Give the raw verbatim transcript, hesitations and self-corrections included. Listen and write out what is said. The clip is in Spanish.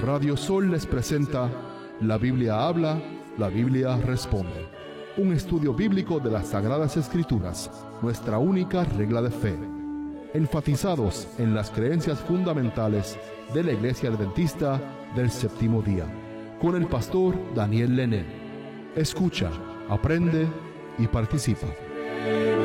Radio Sol les presenta La Biblia habla, la Biblia responde. Un estudio bíblico de las Sagradas Escrituras, nuestra única regla de fe. Enfatizados en las creencias fundamentales de la Iglesia Adventista del Séptimo Día. Con el pastor Daniel Lené. Escucha, aprende y participa.